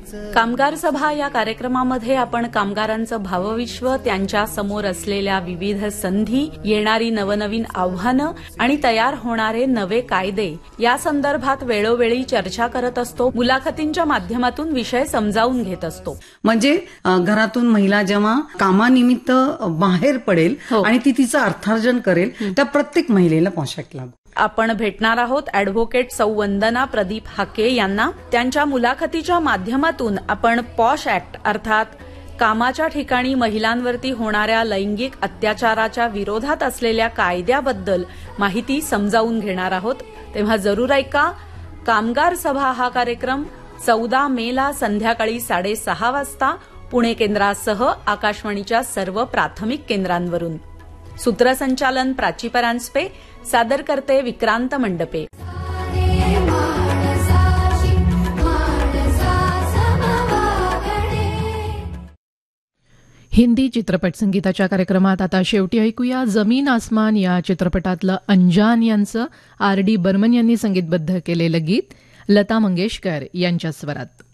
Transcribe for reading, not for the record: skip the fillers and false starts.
कामगार सभा या कार्यक्रमामध्ये आपण कामगारांचं भावविश्व, त्यांच्या समोर असलेल्या विविध संधी, येणारी नवनवीन आव्हानं आणि तयार होणारे नवे कायदे या संदर्भात वेळोवेळी चर्चा करत असतो. मुलाखतींच्या माध्यमातून विषय समजावून घेत असतो. म्हणजे घरातून महिला जेव्हा कामानिमित्त बाहेर पडेल आणि ती तिचं अर्थार्जन करेल, त्या प्रत्येक महिलेला पोशाख लागू. आपण भेटणार आहोत अॅडव्होकेट सौ वंदना प्रदीप हाके यांना. त्यांच्या मुलाखतीच्या माध्यमातून आपण पॉश ऍक्ट अर्थात कामाच्या ठिकाणी महिलांवरती होणाऱ्या लैंगिक अत्याचाराच्या विरोधात असलेल्या कायद्याबद्दल माहिती समजावून घेणार आहोत. तेव्हा जरूर ऐका. कामगार सभा हा कार्यक्रम 14 मेला संध्याकाळी 6:30 वाजता पुणे केंद्रासह आकाशवाणीच्या सर्व प्राथमिक केंद्रांवरून. सूत्रसंचालन प्राची परांजपे, सादर करते विक्रांत मंडपे. हिंदी चित्रपट संगीताच्या कार्यक्रमात आता शेवटी ऐकूया जमीन आसमान या चित्रपटातलं अंजान यांचं R.D. बर्मन यांनी संगीतबद्ध केलेलं गीत लता मंगेशकर यांच्या स्वरात.